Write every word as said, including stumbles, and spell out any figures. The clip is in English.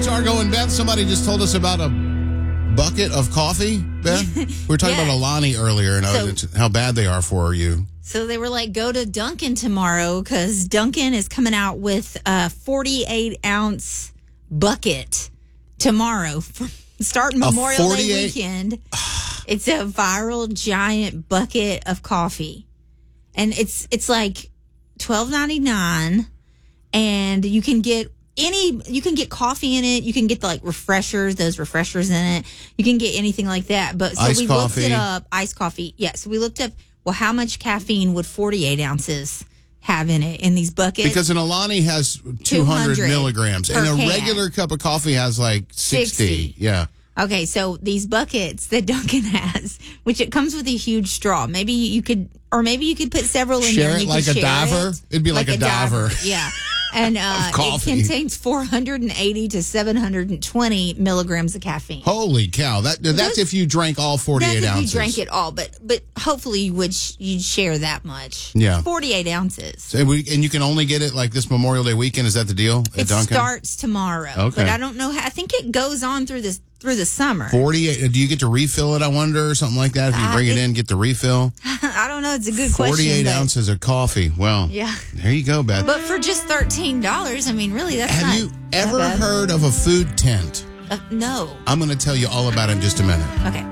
Argo and Beth, somebody just told us about a bucket of coffee, Beth. We were talking Yeah. about Alani earlier and So- uh, how bad they are for you. So they were like, go to Dunkin' tomorrow because Dunkin' is coming out with a forty-eight ounce bucket tomorrow. Starting Memorial Day forty-eight weekend. It's a viral giant bucket of coffee. And it's it's like twelve ninety-nine, and you can get any you can get coffee in it. You can get the like refreshers, those refreshers in it. You can get anything like that. But so Iced we coffee. looked it up, iced coffee. Yeah, so we looked up, well, how much caffeine would forty-eight ounces have in it in these buckets? Because an Alani has two hundred, two hundred milligrams, per and a can. regular cup of coffee has like sixty. sixty. Yeah. Okay, so these buckets that Dunkin' has, which it comes with a huge straw. Maybe you could, or maybe you could put several in Share there. it and you like could a share diver? It. It'd be like a diver. Yeah. And uh, it coffee. contains four hundred eighty to seven hundred twenty milligrams of caffeine. Holy cow! That that's Those- if you drank all forty-eight That's if ounces. you drank it all, but but hopefully you would sh- you'd share that much. Yeah. forty-eight ounces. So we, and you can only get it like this Memorial Day weekend. Is that the deal at It Dunkin'? starts tomorrow, Okay. but I don't know how. I think it goes on through this through the summer. forty-eight. Do you get to refill it? I wonder, or something like that. If you Uh, bring it, it- in, get the refill. I don't know. It's a good question. Forty-eight but- ounces of coffee. Well, Yeah. there you go, Beth. But for just thirteen dollars, I mean, really, that's Have not you that ever bad. heard of a food tent? Uh, no. I'm going to tell you all about it in just a minute. Okay.